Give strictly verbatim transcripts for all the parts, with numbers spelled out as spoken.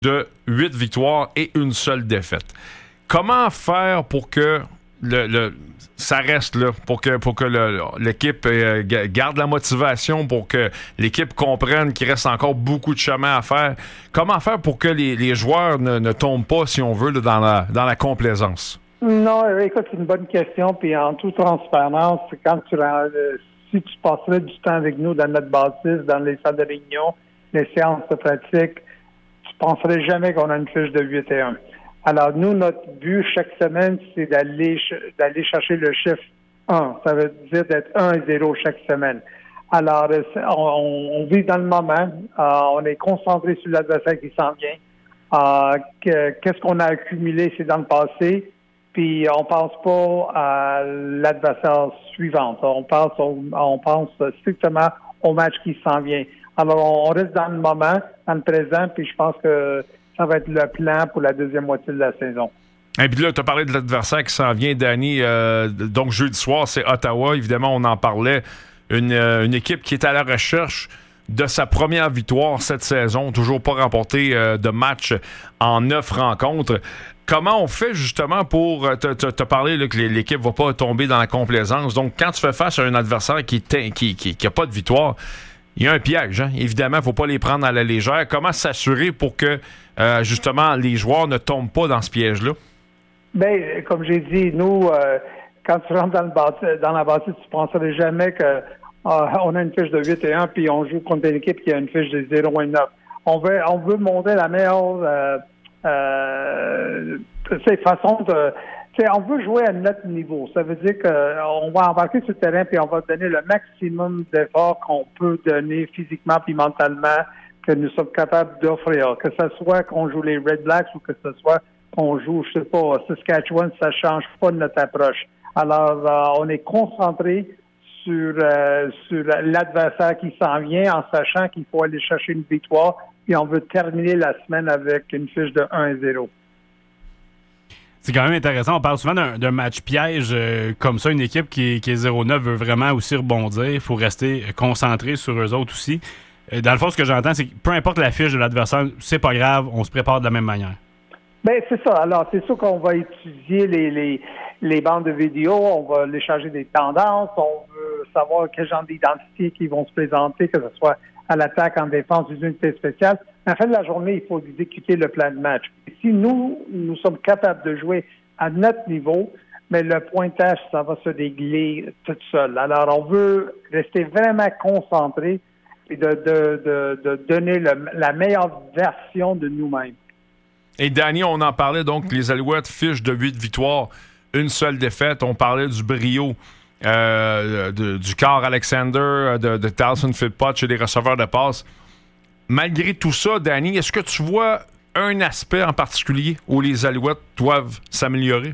de huit victoires et une seule défaite. Comment faire pour que le, le ça reste là, pour que, pour que le, l'équipe euh, garde la motivation, pour que l'équipe comprenne qu'il reste encore beaucoup de chemin à faire? Comment faire pour que les, les joueurs ne, ne tombent pas, si on veut, là, dans la, dans la complaisance? Non, écoute, c'est une bonne question. Puis en toute transparence, quand tu euh, si tu passerais du temps avec nous dans notre bâtisse, dans les salles de réunion, les séances de pratique, tu penserais jamais qu'on a une fiche de huit et un. Alors, nous, notre but chaque semaine, c'est d'aller d'aller chercher le chiffre un. Ça veut dire d'être un et zéro chaque semaine. Alors, on, on vit dans le moment. Euh, on est concentré sur l'adversaire qui s'en vient. Euh, que, qu'est-ce qu'on a accumulé, c'est dans le passé. Puis, on pense pas à l'adversaire suivant. On pense, au, on pense strictement au match qui s'en vient. Alors, on reste dans le moment, dans le présent, puis je pense que ça va être le plan pour la deuxième moitié de la saison. Et puis là, tu as parlé de l'adversaire qui s'en vient, Danny. Euh, donc, jeudi soir, c'est Ottawa. Évidemment, on en parlait. Une, euh, une équipe qui est à la recherche de sa première victoire cette saison. Toujours pas remporté euh, de match en neuf rencontres. Comment on fait justement pour... Tu as parlé là, que l'équipe ne va pas tomber dans la complaisance. Donc, quand tu fais face à un adversaire qui n'a qui, qui, qui pas de victoire, il y a un piège. Hein? Évidemment, il ne faut pas les prendre à la légère. Comment s'assurer pour que, euh, justement, les joueurs ne tombent pas dans ce piège-là? Bien, comme j'ai dit, nous, euh, quand tu rentres dans, le bâti- dans la bâtisse, tu ne penserais jamais que euh, on a une fiche de huit et un puis on joue contre une équipe qui a une fiche de zéro et neuf. On veut, on veut montrer la meilleure euh, euh, façon de... T'sais, on veut jouer à notre niveau. Ça veut dire qu'on va embarquer sur le terrain puis on va donner le maximum d'efforts qu'on peut donner physiquement puis mentalement que nous sommes capables d'offrir. Que ce soit qu'on joue les Red Blacks ou que ce soit qu'on joue, je sais pas, Saskatchewan, ça change pas notre approche. Alors, euh, on est concentré sur, euh, sur l'adversaire qui s'en vient en sachant qu'il faut aller chercher une victoire puis on veut terminer la semaine avec une fiche de un à zéro. C'est quand même intéressant. On parle souvent d'un, d'un match piège euh, comme ça. Une équipe qui, qui est zéro neuf veut vraiment aussi rebondir. Il faut rester concentré sur eux autres aussi. Euh, dans le fond, ce que j'entends, c'est que peu importe la fiche de l'adversaire, c'est pas grave, on se prépare de la même manière. Bien, c'est ça. Alors, c'est sûr qu'on va étudier les, les, les bandes de vidéo, on va aller charger des tendances, on veut savoir quel genre d'identité qui vont se présenter, que ce soit à l'attaque, en défense, des unités spéciales. À la fin de la journée, il faut exécuter le plan de match. Et si nous, nous sommes capables de jouer à notre niveau, mais le pointage, ça va se régler tout seul. Alors, on veut rester vraiment concentré et de, de, de, de donner le, la meilleure version de nous-mêmes. Et Danny, on en parlait donc, les Alouettes fichent de huit victoires, une seule défaite. On parlait du brio euh, de, du Carl Alexander, de, de Taliesin Philpott et des receveurs de passe. Malgré tout ça, Danny, est-ce que tu vois un aspect en particulier où les Alouettes doivent s'améliorer?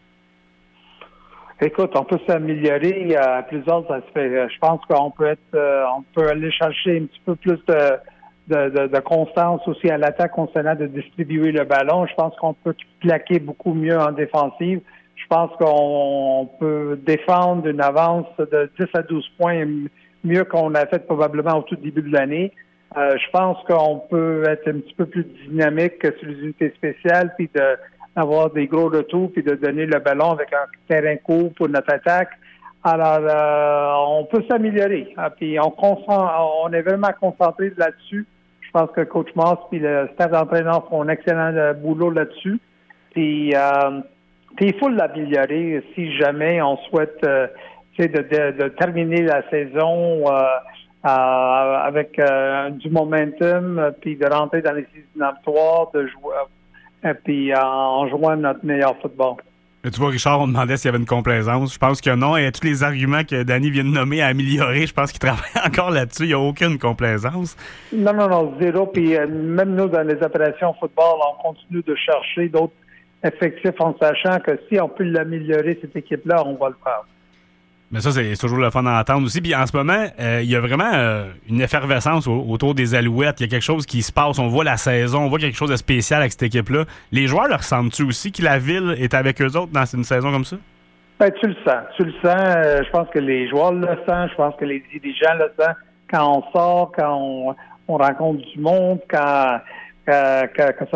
Écoute, on peut s'améliorer à plusieurs aspects. Je pense qu'on peut être, euh, on peut aller chercher un petit peu plus de, de, de, de constance aussi à l'attaque concernant de distribuer le ballon. Je pense qu'on peut plaquer beaucoup mieux en défensive. Je pense qu'on peut défendre une avance de dix à douze points mieux qu'on a fait probablement au tout début de l'année. Euh, je pense qu'on peut être un petit peu plus dynamique que sur les unités spéciales, puis de avoir des gros retours, puis de donner le ballon avec un terrain court pour notre attaque. Alors, euh, on peut s'améliorer. Ah, puis on, on est vraiment concentré là-dessus. Je pense que Coach Moss puis le staff d'entraîneur font un excellent boulot là-dessus. Puis, euh, puis il faut l'améliorer si jamais on souhaite euh, de, de, de terminer la saison euh, Euh, avec euh, du momentum, euh, puis de rentrer dans les éliminatoires, de jouer, euh, puis euh, en jouant notre meilleur football. Mais tu vois, Richard, on demandait s'il y avait une complaisance. Je pense que non. Et tous les arguments que Danny vient de nommer à améliorer, je pense qu'il travaille encore là-dessus. Il n'y a aucune complaisance. Non, non, non, zéro. Puis euh, même nous, dans les opérations football, on continue de chercher d'autres effectifs en sachant que si on peut l'améliorer, cette équipe-là, on va le faire. Mais ça, c'est toujours le fun d'entendre aussi. Puis en ce moment, euh, il y a vraiment euh, une effervescence au- autour des Alouettes. Il y a quelque chose qui se passe. On voit la saison, on voit quelque chose de spécial avec cette équipe-là. Les joueurs le ressentent-tu aussi, que la ville est avec eux autres dans une saison comme ça? Ben, tu le sens. Tu le sens. Euh, je pense que les joueurs le sentent. Je pense que les dirigeants le sentent. Quand on sort, quand on, on rencontre du monde, quand, quand, quand, quand ça